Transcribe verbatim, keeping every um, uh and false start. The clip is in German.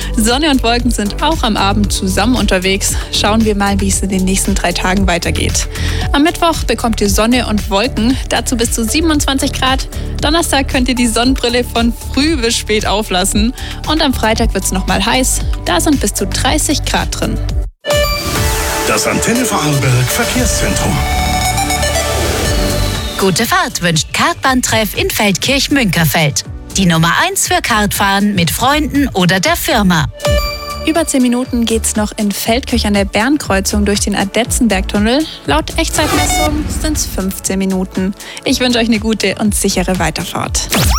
Sonne und Wolken sind auch am Abend zusammen unterwegs. Schauen wir mal, wie es in den nächsten drei Tagen weitergeht. Am Mittwoch bekommt ihr Sonne und Wolken, dazu bis zu siebenundzwanzig Grad. Donnerstag könnt ihr die Sonnenbrille von früh bis spät auflassen. Und am Freitag wird es nochmal heiß, da sind bis zu dreißig Grad drin. Das Antenne Vorarlberg Verkehrszentrum. Gute Fahrt wünscht Kartbahntreff in Feldkirch-Münkerfeld. Die Nummer eins für Kartfahren mit Freunden oder der Firma. Über zehn Minuten geht's noch in Feldkirch an der Bernkreuzung durch den Adetzenbergtunnel. Laut Echtzeitmessung sind es fünfzehn Minuten. Ich wünsche euch eine gute und sichere Weiterfahrt.